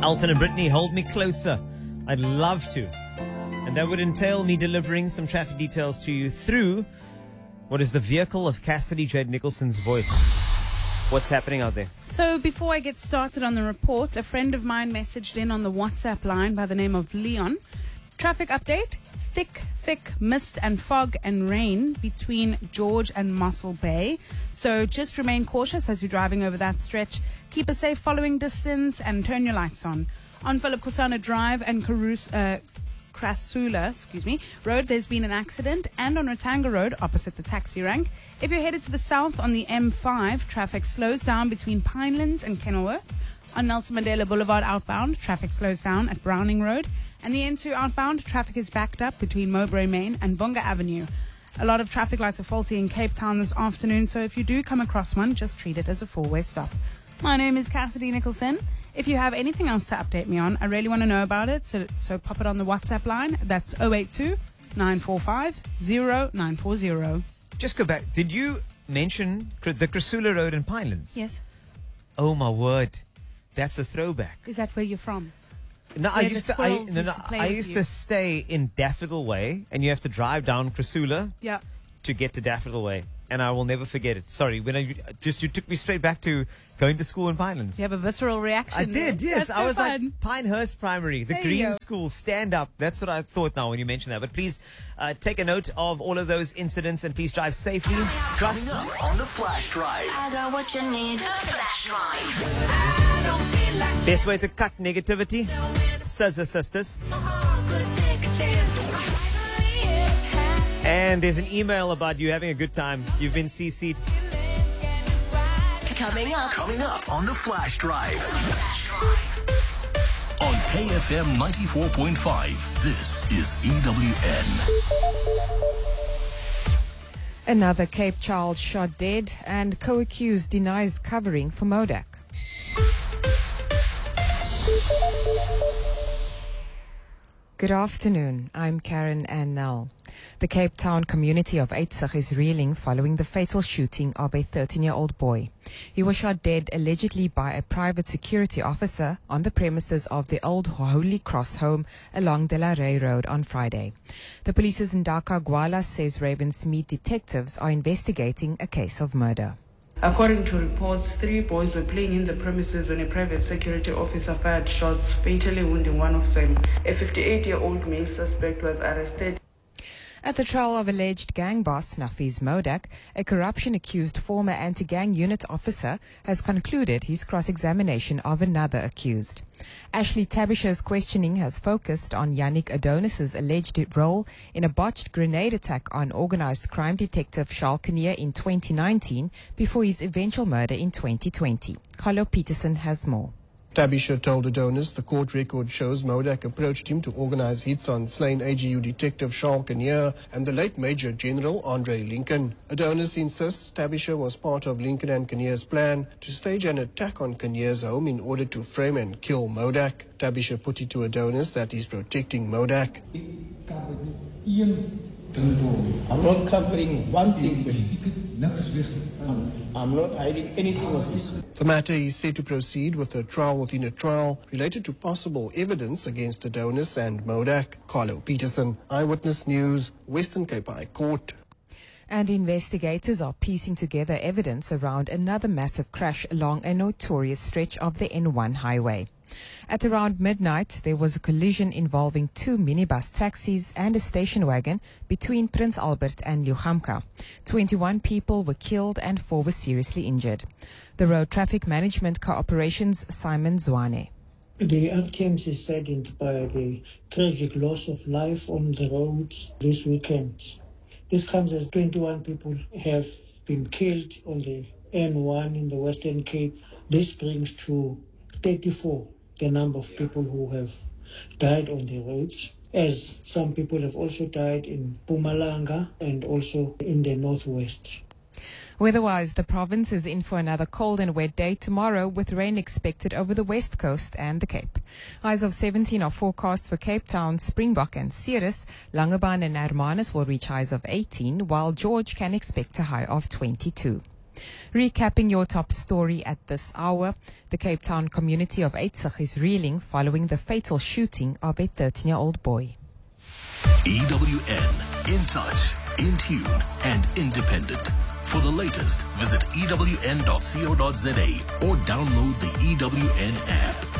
Elton and Brittany, Hold Me Closer. I'd love to. And that would entail me delivering some traffic details to you through what is the vehicle of Cassidy Jade Nicholson's voice. What's happening out there? So before I get started on the report, a friend of mine messaged in on the WhatsApp line by the name of Leon. Traffic update. Thick mist and fog and rain between George and Mossel Bay. So just remain cautious as you're driving over that stretch. Keep a safe following distance and turn your lights on. On Philip Kosana Drive and Krasula, Road, there's been an accident, and on Ratanga Road, opposite the taxi rank. If you're headed to the south on the M5, traffic slows down between Pinelands and Kenilworth. On Nelson Mandela Boulevard outbound, traffic slows down at Browning Road. And the N2 outbound, traffic is backed up between Mowbray Main and Bunga Avenue. A lot of traffic lights are faulty in Cape Town this afternoon, so if you do come across one, just treat it as a four-way stop. My name is Cassidy Nicholson. If you have anything else to update me on, I really want to know about it, so pop it on the WhatsApp line. That's 082-945-0940. Just go back. Did you mention the Krasula Road in Pinelands? Yes. Oh, my word. That's a throwback. Is that where you're from? No, I used to stay in Daffodil Way, and you have to drive down Krasula to get to Daffodil Way, and I will never forget it. Sorry, when you took me straight back to going to school in Pinelands. You have a visceral reaction. I did, yes. That's I was fun. like, Pinehurst Primary, the Green School, stand up. That's what I thought now when you mentioned that. But please take a note of all of those incidents, and please drive safely. Coming up on the Flash Drive. I got what you need. Flash Drive. Best way to cut negativity, Scissor Sisters. And there's an email about you having a good time. You've been CC'd. Coming up on the Flash Drive. On KFM 94.5, this is EWN. Another Cape child shot dead, and co-accused denies covering for Modak. Good afternoon. I'm Karen Annell. The Cape Town community of Eitzig is reeling following the fatal shooting of a 13-year-old boy. He was shot dead allegedly by a private security officer on the premises of the old Holy Cross home along De La Rey Road on Friday. The police's Ndaka Gwala says Ravensmead detectives are investigating a case of murder. According to reports, 3 boys were playing in the premises when a private security officer fired shots, fatally wounding one of them. A 58-year-old male suspect was arrested. At the trial of alleged gang boss Nafiz Modak, a corruption-accused former anti-gang unit officer has concluded his cross-examination of another accused. Ashley Tabisha's questioning has focused on Yannick Adonis's alleged role in a botched grenade attack on organized crime detective Charles Kinnear in 2019 before his eventual murder in 2020. Carlo Peterson has more. Tabisha told Adonis the court record shows Modak approached him to organize hits on slain AGU detective Charles Kinnear and the late Major General Andre Lincoln. Adonis insists Tabisha was part of Lincoln and Kinnear's plan to stage an attack on Kinnear's home in order to frame and kill Modak. Tabisha put it to Adonis that he's protecting Modak. I'm not covering one thing. I'm not hiding anything of this. The matter is set to proceed with a trial within a trial related to possible evidence against Adonis and Modak. Carlo Peterson, Eyewitness News, Western Cape High Court. And investigators are piecing together evidence around another massive crash along a notorious stretch of the N1 highway. At around midnight, there was a collision involving 2 minibus taxis and a station wagon between Prince Albert and Ljugamka. 21 people were killed and 4 were seriously injured. The Road Traffic Management Corporation's Simon Zwane. The RTMC is saddened by the tragic loss of life on the roads this weekend. This comes as 21 people have been killed on the N1 in the Western Cape. This brings to 34 the number of people who have died on the roads, as some people have also died in Mpumalanga and also in the northwest. Weather-wise, the province is in for another cold and wet day tomorrow, with rain expected over the west coast and the Cape. Highs of 17 are forecast for Cape Town, Springbok and Ceres. Langebaan and Hermanus will reach highs of 18, while George can expect a high of 22. Recapping your top story at this hour, the Cape Town community of Eitzig is reeling following the fatal shooting of a 13-year-old boy. EWN, in touch, in tune, and independent. For the latest, visit ewn.co.za or download the EWN app.